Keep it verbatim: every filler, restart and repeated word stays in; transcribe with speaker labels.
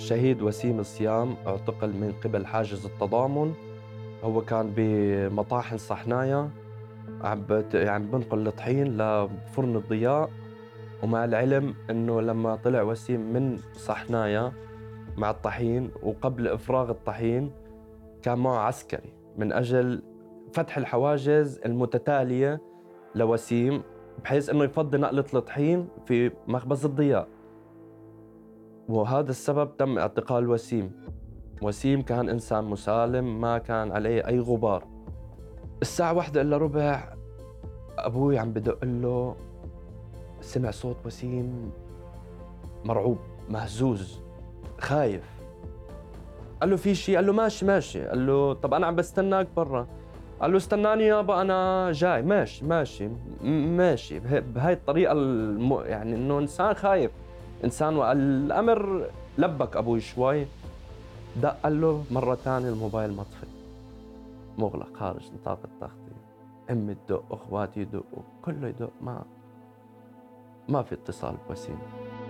Speaker 1: الشهيد وسيم الصيام اعتقل من قبل حاجز التضامن. هو كان بمطاحن صحنايا عم بت- عم بنقل الطحين لفرن الضياء، ومع العلم انه لما طلع وسيم من صحنايا مع الطحين وقبل افراغ الطحين كان معه عسكري من اجل فتح الحواجز المتتالية لوسيم، بحيث انه يفضي نقلة الطحين في مخبز الضياء، وهذا السبب تم اعتقال وسيم. وسيم كان إنسان مسالم، ما كان عليه أي غبار. الساعة واحدة إلا ربع أبوي عم بدق له، سمع صوت وسيم مرعوب مهزوز خايف. قال له في شيء؟ قال له ماشي ماشي. قال له طب أنا عم بستناك برا. قال له استناني يابا أنا جاي. ماشي ماشي م- ماشي به- بهاي الطريقة الم... يعني إنه إنسان خايف إنسان. والأمر لبك أبوي شوي. دق قال له مرة تانية الموبايل مطفي مغلق خارج نطاق التغطية. أمي تدق، أخواتي يدقوا، كله يدق، ما ما في اتصال بوسيم.